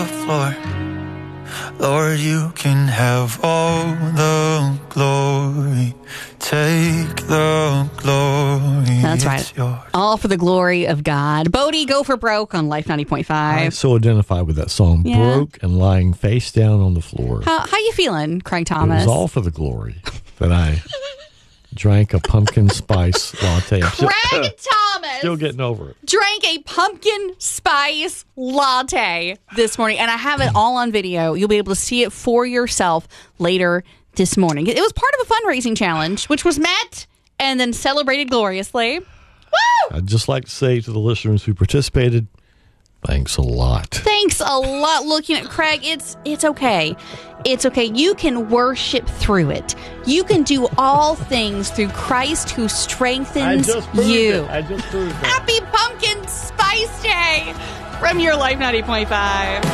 floor. Lord, you can have all the glory. Take the glory. That's right. It's yours. All for the glory of God. Bodie, Go for Broke on Life 90.5. I so identify with that song. Yeah. Broke and lying face down on the floor. How you feeling, Craig It Thomas? was all for the glory that I drank a pumpkin spice latte. I'm Craig Thomas still getting over it. drank a pumpkin spice latte this morning, and I have it all on video. You'll be able to see it for yourself later this morning. It was part of a fundraising challenge, which was met and then celebrated gloriously. Woo! I'd just like to say to the listeners who participated, thanks a lot. Thanks a lot. Looking at Craig, it's okay. It's okay. You can worship through it. You can do all things through Christ who strengthens you. I just proved it. Happy Pumpkin Spice Day from your Life 90.5.